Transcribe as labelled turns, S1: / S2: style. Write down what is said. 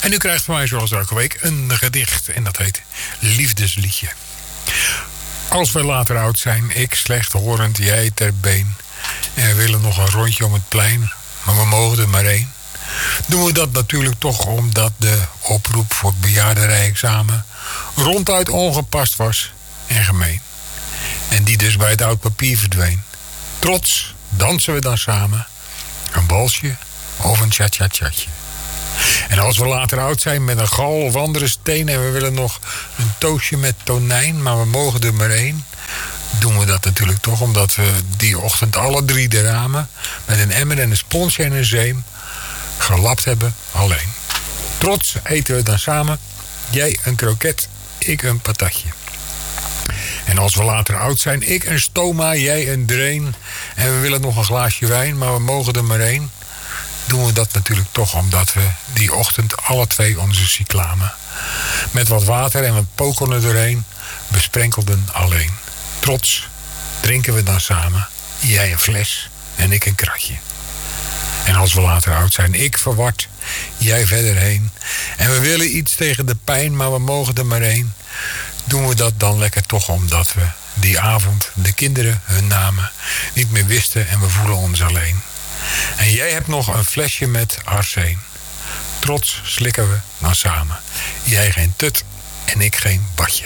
S1: En u krijgt van mij zoals elke week een gedicht. En dat heet Liefdesliedje. Als we later oud zijn, ik slechthorend, jij ter been. En we willen nog een rondje om het plein, maar we mogen er maar één. Doen we dat natuurlijk toch omdat de oproep voor het bejaardenrijexamen ronduit ongepast was en gemeen. En die dus bij het oud papier verdween. Trots dansen we dan samen een balsje of een tja-tja-tjatje. En als we later oud zijn met een gal of andere steen en we willen nog een toastje met tonijn, maar we mogen er maar één, doen we dat natuurlijk toch omdat we die ochtend alle 3 de ramen met een emmer en een sponsje en een zeem gelapt hebben alleen. Trots eten we dan samen, jij een kroket, ik een patatje. En als we later oud zijn, ik een stoma, jij een drain en we willen nog een glaasje wijn, maar we mogen er maar één, doen we dat natuurlijk toch omdat we die ochtend alle 2 onze cyclamen met wat water en wat pokern er doorheen besprenkelden alleen. Trots drinken we dan samen, jij een fles en ik een kratje. En als we later oud zijn, ik verward, jij verder heen. En we willen iets tegen de pijn, maar we mogen er maar één. Doen we dat dan lekker toch omdat we die avond de kinderen hun namen niet meer wisten en we voelen ons alleen. En jij hebt nog een flesje met arsen. Trots slikken we dan samen. Jij geen tut en ik geen badje.